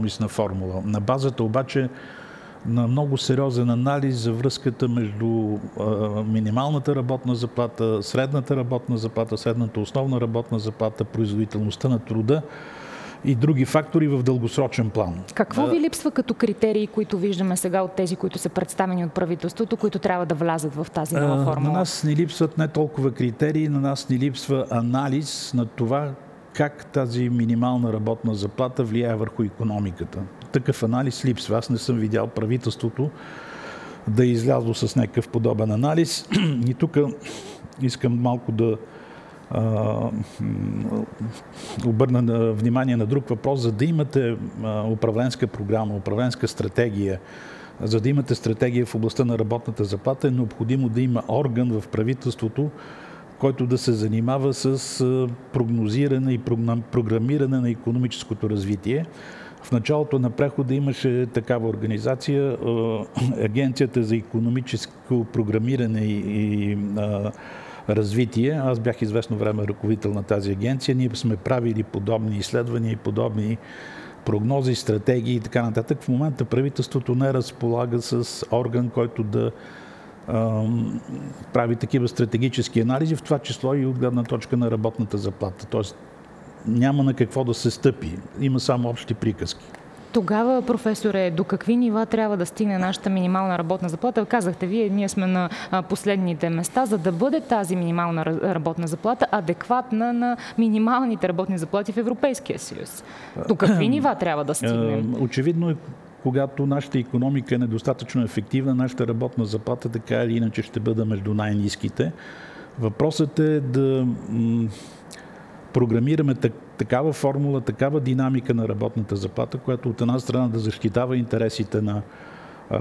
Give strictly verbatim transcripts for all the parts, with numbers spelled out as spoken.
компромисна формула. На базата обаче на много сериозен анализ за връзката между а, минималната работна заплата, средната работна заплата, средната основна работна заплата, производителността на труда и други фактори в дългосрочен план. Какво ви липсва като критерии, които виждаме сега от тези, които са представени от правителството, които трябва да влязат в тази нова формула? На нас ни липсват не толкова критерии, на нас ни липсва анализ на това как тази минимална работна заплата влияе върху икономиката. Такъв анализ липсва. Аз не съм видял правителството да е излязло с някакъв подобен анализ. И тук искам малко да а, обърна внимание на друг въпрос. За да имате управленска програма, управленска стратегия, за да имате стратегия в областта на работната заплата, е необходимо да има орган в правителството, който да се занимава с прогнозиране и програмиране на икономическото развитие. В началото на прехода имаше такава организация, Агенцията за икономическо програмиране и развитие. Аз бях известно време ръководител на тази агенция. Ние сме правили подобни изследвания и подобни прогнози, стратегии и така нататък. В момента правителството не разполага с орган, който да прави такива стратегически анализи, в това число и от гледна точка на работната заплата. Тоест няма на какво да се стъпи. Има само общи приказки. Тогава, професоре, до какви нива трябва да стигне нашата минимална работна заплата? Казахте вие, ние сме на последните места, за да бъде тази минимална работна заплата адекватна на минималните работни заплати в Европейския съюз. До какви нива трябва да стигнем? Очевидно е, когато нашата икономика е недостатъчно ефективна, нашата работна заплата така или иначе ще бъде между най-ниските. Въпросът е да м- програмираме так- такава формула, такава динамика на работната заплата, която от една страна да защитава интересите на а,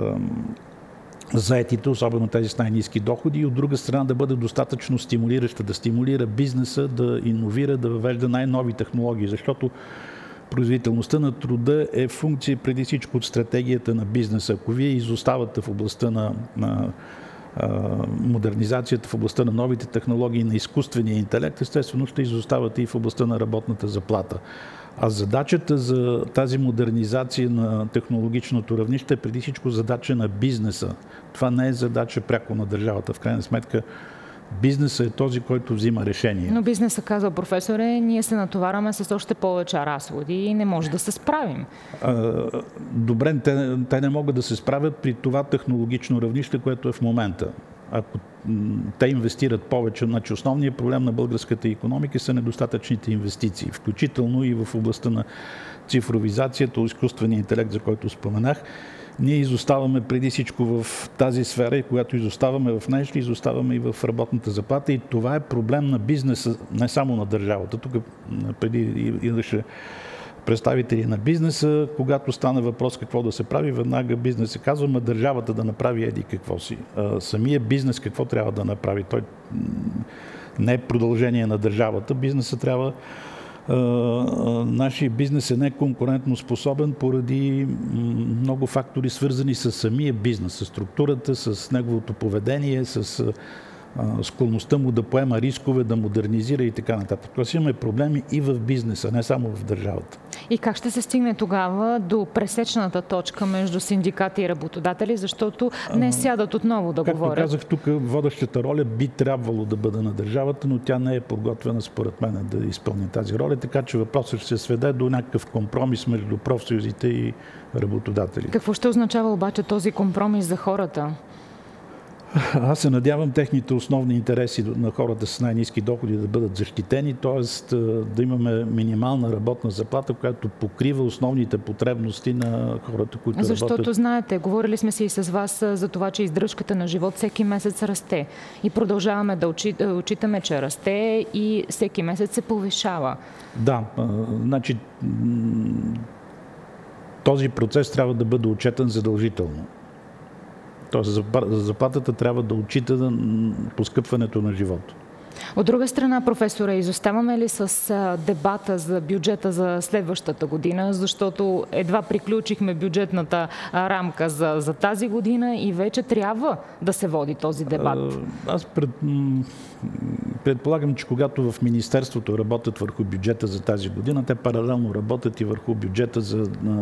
заетите, особено тези с най-ниски доходи, и от друга страна да бъде достатъчно стимулираща, да стимулира бизнеса, да иновира, да въвежда най-нови технологии, защото производителността на труда е функция преди всичко от стратегията на бизнеса. Ако вие изоставате в областта на, на а, модернизацията, в областта на новите технологии, на изкуствения интелект, естествено ще изоставате и в областта на работната заплата. А задачата за тази модернизация на технологичното равнище е преди всичко задача на бизнеса. Това не е задача пряко на държавата. В крайна сметка бизнесът е този, който взима решение. Но бизнесът, казва професоре, ние се натоварваме с още повече разходи и не може да се справим. А, добре, те, те не могат да се справят при това технологично равнище, което е в момента. Ако те инвестират повече, значи основният проблем на българската икономика са недостатъчните инвестиции, включително и в областта на цифровизацията, изкуствения интелект, за който споменах. Ние изоставаме преди всичко в тази сфера и когато изоставаме в нея, ще изоставаме и в работната заплата, и това е проблем на бизнеса, не само на държавата. Тук преди идваше представители на бизнеса, когато стана въпрос какво да се прави, веднага бизнесът казва, ма държавата да направи еди какво си. А, самия бизнес какво трябва да направи? Той не е продължение на държавата. Бизнесът трябва Нашия бизнес е неконкурентно способен поради много фактори, свързани с самия бизнес, с структурата, с неговото поведение, с склонността му да поема рискове, да модернизира и така нататък. Тоест имаме проблеми и в бизнеса, не само в държавата. И как ще се стигне тогава до пресечната точка между синдикати и работодатели, защото не сядат отново да Както говорят? Както казах, тук водещата роля би трябвало да бъде на държавата, но тя не е подготвена според мен да изпълни тази роля, така че въпросът ще се сведе до някакъв компромис между профсъюзите и работодатели. Какво ще означава обаче този компромис за хората? Аз се надявам техните основни интереси на хората с най-ниски доходи да бъдат защитени, т.е. да имаме минимална работна заплата, която покрива основните потребности на хората, които Защото, работят. Защото знаете, говорили сме си и с вас за това, че издръжката на живот всеки месец расте и продължаваме да отчитаме, че расте и всеки месец се повишава. Да, значи този процес трябва да бъде отчетен задължително. Тоест заплатата трябва да отчита поскъпването на живота. От друга страна, професоре, изоставаме ли с дебата за бюджета за следващата година, защото едва приключихме бюджетната рамка за, за тази година и вече трябва да се води този дебат? Аз пред, предполагам, че когато в Министерството работят върху бюджета за тази година, те паралелно работят и върху бюджета за